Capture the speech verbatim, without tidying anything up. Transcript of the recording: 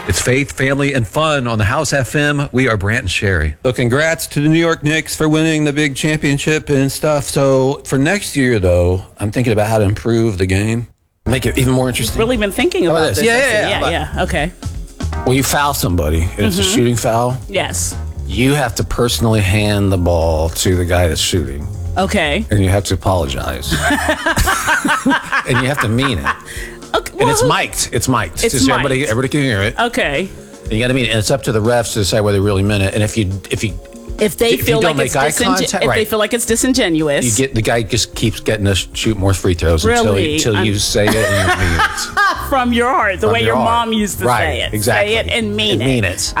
It's faith, family, and fun on the House F M. We are Brant and Sherry. So congrats to the New York Knicks for winning the big championship and stuff. So for next year, though, I'm thinking about how to improve the game. Make it even more interesting. Really been thinking about this? this. Yeah, yeah, yeah, yeah. yeah, yeah. Okay. When you foul somebody, and it's a shooting foul, Yes. you have to personally hand the ball to the guy that's shooting. Okay. And you have to apologize. And you have to mean it. Okay. And well, it's mic'd. It's mic'd. It's Just so everybody, mic'd. everybody can hear it. Okay. And you got to mean it. And it's up to the refs to decide whether they really meant it. And if you, if you, If they If you feel don't like it's make eye disingen- contact- if they right. feel like it's disingenuous, you get the guy just keeps getting to shoot more free throws until, Really? he, until I'm- you say it and you mean it. from your heart, the From way your your heart. mom used to Right, say it. exactly. Say it and mean And it. mean it.